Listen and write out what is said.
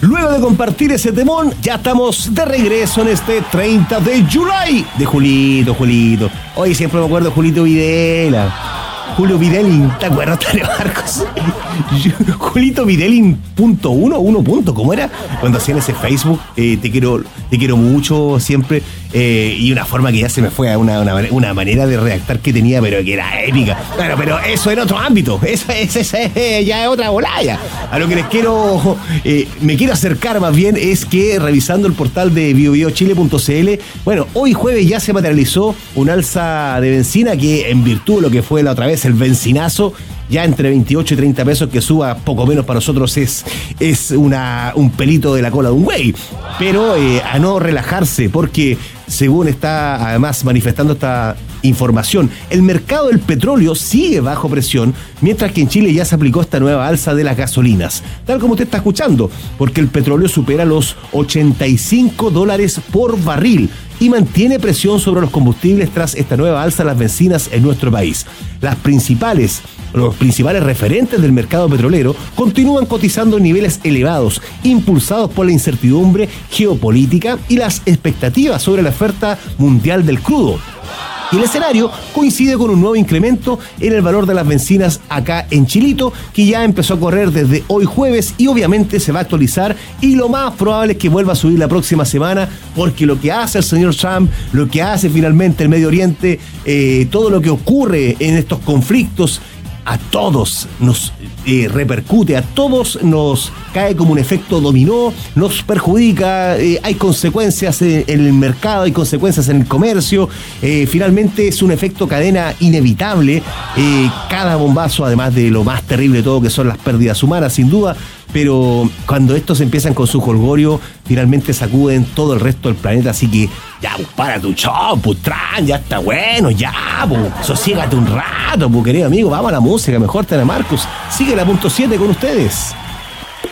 Luego de compartir ese temón, ya estamos de regreso en este 30 de julio. De Julito. Hoy siempre me acuerdo de Julito Videla. Julio Videlin, ¿te acuerdas, Tarea Marcos? Julito Videlin .1, ¿cómo era? Cuando hacían ese Facebook, te quiero mucho siempre, y una forma que ya se me fue a una manera de redactar que tenía, pero que era épica. Bueno, pero eso en otro ámbito, eso ya es otra bolaya. A lo que me quiero acercar más bien es que revisando el portal de biobiochile.cl, bueno, hoy jueves ya se materializó un alza de benzina que en virtud de lo que fue la otra vez el benzinazo, ya entre 28 y 30 pesos que suba, poco menos para nosotros es un pelito de la cola de un güey. Pero a no relajarse, porque según está además manifestando esta información, el mercado del petróleo sigue bajo presión, mientras que en Chile ya se aplicó esta nueva alza de las gasolinas, tal como usted está escuchando, porque el petróleo supera los $85 por barril y mantiene presión sobre los combustibles tras esta nueva alza de las bencinas en nuestro país. Los principales referentes del mercado petrolero continúan cotizando en niveles elevados, impulsados por la incertidumbre geopolítica y las expectativas sobre la oferta mundial del crudo. Y el escenario coincide con un nuevo incremento en el valor de las bencinas acá en Chilito, que ya empezó a correr desde hoy jueves y obviamente se va a actualizar, y lo más probable es que vuelva a subir la próxima semana, porque lo que hace el señor Trump, lo que hace finalmente el Medio Oriente, todo lo que ocurre en estos conflictos, a todos nos repercute, a todos nos cae como un efecto dominó, nos perjudica, hay consecuencias en el mercado, hay consecuencias en el comercio, finalmente es un efecto cadena inevitable, cada bombazo, además de lo más terrible de todo, que son las pérdidas humanas, sin duda, pero cuando estos empiezan con su jolgorio, finalmente sacuden todo el resto del planeta, así que ya, pues, para tu show, pues, ya está bueno, ya, pues, sosiégate un rato, pues, querido amigo, vamos a la música, mejor, Tana Marcos, sigue la .7 con ustedes.